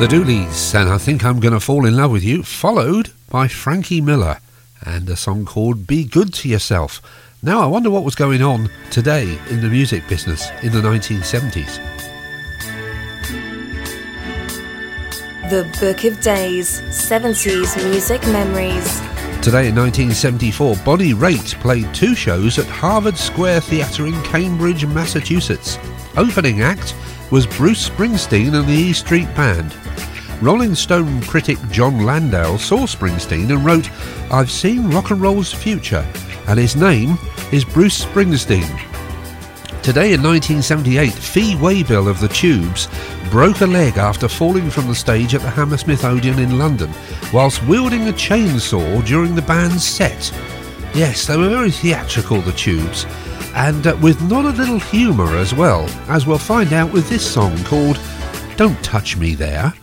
The Dooleys, and I Think I'm Gonna Fall in Love with You, followed by Frankie Miller and a song called Be Good to Yourself. Now I wonder what was going on today in the music business in the 1970s. The Book of Days, 70s Music Memories. Today in 1974, Bonnie Raitt played 2 shows at Harvard Square Theatre in Cambridge, Massachusetts. Opening act was Bruce Springsteen and the E Street Band. Rolling Stone critic John Landau saw Springsteen and wrote, "I've seen rock and roll's future, and his name is Bruce Springsteen." Today in 1978, Fee Waybill of the Tubes broke a leg after falling from the stage at the Hammersmith Odeon in London whilst wielding a chainsaw during the band's set. Yes, they were very theatrical, the Tubes, and with not a little humour as well, as we'll find out with this song called Don't Touch Me There.